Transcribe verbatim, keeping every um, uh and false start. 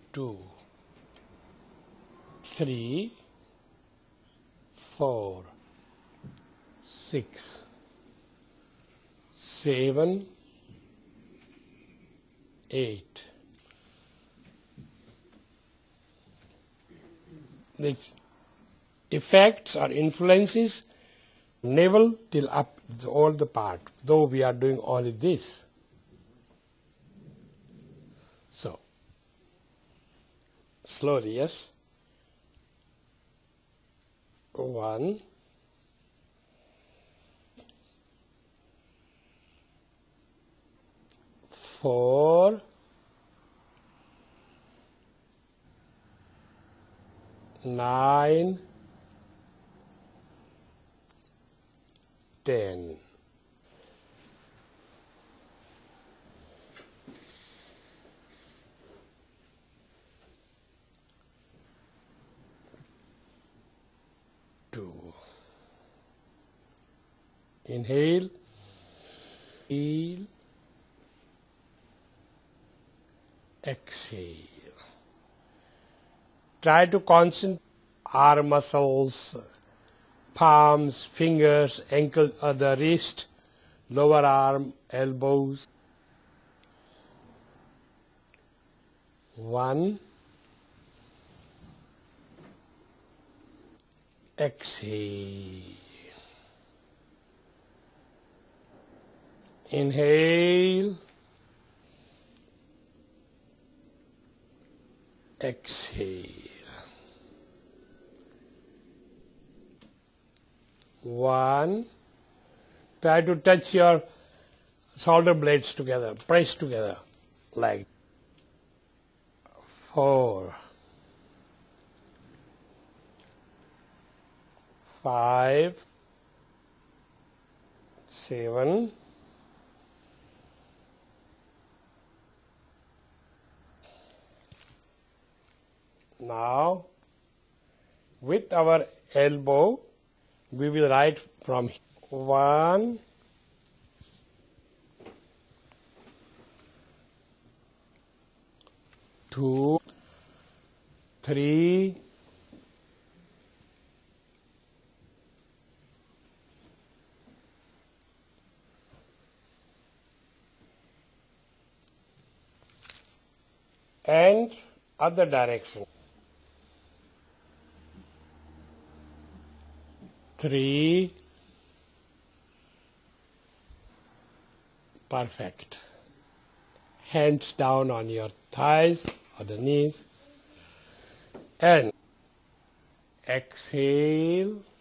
two, three, four, six, seven, eight. The effects or influences navel till up all the part, though we are doing only this. So, slowly, yes. One, four, nine, ten. Two. Inhale, inhale, exhale. Try to concentrate arm muscles, palms, fingers, ankle, or the wrist, lower arm, elbows. One. Exhale. Inhale. Exhale. One. Try to touch your shoulder blades together, press together like four, five, seven, now with our elbow we will write from one, two, three, and other direction. Three. Perfect. Hands down on your thighs or the knees. And exhale.